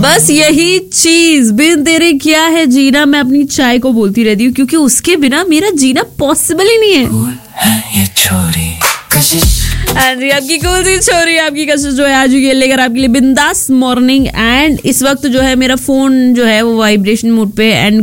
बस यही चीज, बिन तेरे क्या है जीना, मैं अपनी चाय को बोलती रहती हूँ, क्योंकि उसके बिना मेरा जीना पॉसिबल ही नहीं है। ये छोरी जी आपकी कूल सी छोरी, आपकी कशिश जो है आज ये लेकर आपके लिए बिंदास मॉर्निंग। एंड इस वक्त जो है मेरा फोन जो है वो वाइब्रेशन मोड पे एंड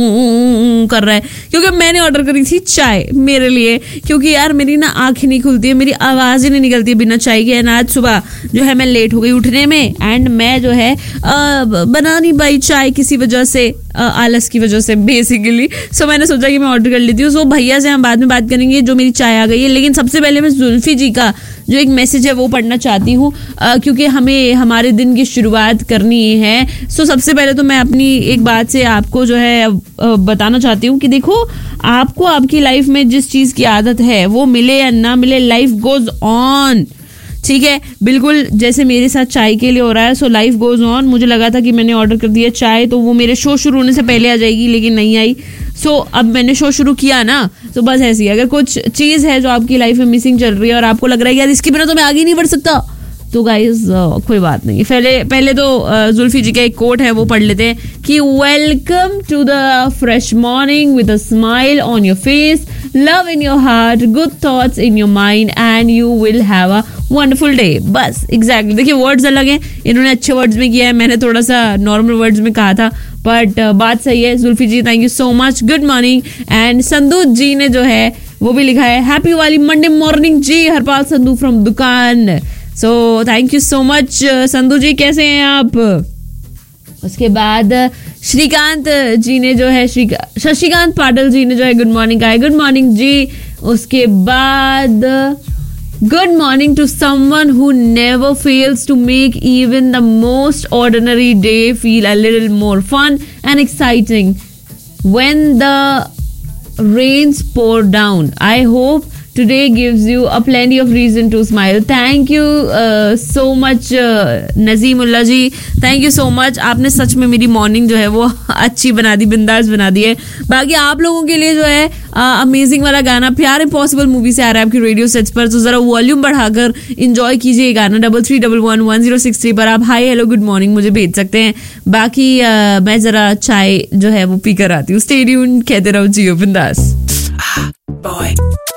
कर रहा है, क्योंकि मैंने ऑर्डर करी थी चाय मेरे लिए, क्योंकि यार मेरी ना आंखें नहीं खुलती है, मेरी आवाज ही नहीं निकलती है बिना चाय के। एंड आज सुबह जो है मैं लेट हो गई उठने में, एंड मैं जो है बना नहीं पाई चाय किसी वजह से, आलस की वजह से बेसिकली। सो मैंने सोचा कि मैं ऑर्डर कर लेती हूँ। सो भैया से हम बाद में बात करेंगे जो मेरी चाय आ गई है, लेकिन सबसे पहले मैं जुल्फी जी का जो एक मैसेज है वो पढ़ना चाहती हूँ, क्योंकि हमें हमारे दिन की शुरुआत करनी है। सो सबसे पहले तो मैं अपनी एक बात से आपको जो है बताना चाहती हूँ कि देखो, आपको आपकी लाइफ में जिस चीज की आदत है वो मिले या ना मिले, लाइफ गोज ऑन, ठीक है। बिल्कुल जैसे मेरे साथ चाय के लिए हो रहा है। So life goes on. मुझे लगा था कि मैंने ऑर्डर कर दिया चाय तो वो मेरे शो शुरू होने से पहले आ जाएगी, लेकिन नहीं आई। सो अब मैंने शो शुरू किया ना, तो बस ऐसी अगर कुछ चीज है जो आपकी लाइफ में मिसिंग चल रही है और आपको लग रहा है यार इसके बिना तो मैं आगे नहीं बढ़ सकता, तो गाइज कोई बात नहीं। पहले तो जुल्फी जी का एक कोट है वो पढ़ लेते हैं कि welcome to the fresh morning with a smile on your face, love in your heart, good thoughts in your mind and you will have a wonderful day. बस एग्जैक्टली। देखिए वर्ड्स अलग हैं, इन्होंने अच्छे वर्ड्स में किया है, मैंने थोड़ा सा नॉर्मल वर्ड्स में कहा था, बट बात सही है। जुल्फी जी thank you so much, good morning. And Sandhu जी ने जो है वो भी लिखा है हैप्पी वाली Monday morning ji, Harpal Sandhu from दुकान। So thank you so much Sandhu जी, कैसे हैं आप? उसके बाद श्रीकांत जी ने जो है शशिकांत पाटिल जी ने जो है गुड मॉर्निंग कहा है, गुड मॉर्निंग जी। उसके बाद good morning to someone who never fails to make even the most ordinary day feel a little more fun and exciting when the rains pour down. I hope today gives you a plenty of reason to smile. Thank you so much नजीमुल्ला ji, thank you so much. आपने सच में मेरी morning जो है वो अच्छी बना दी, बिंदास बना दी है। बाकी आप लोगों के लिए जो है अमेजिंग वाला गाना प्यार इम्पॉसिबल मूवी से आ रहा है आपकी रेडियो सेट्स पर, तो जरा वॉल्यूम बढ़ाकर इंजॉय कीजिए गाना। 33111063 पर आप हाई हेलो गुड मॉर्निंग मुझे भेज सकते हैं। बाकी मैं जरा चाय जो है वो पी कर आती हूँ। स्टे ट्यून्ड, कहते रहो जियो बिंदास।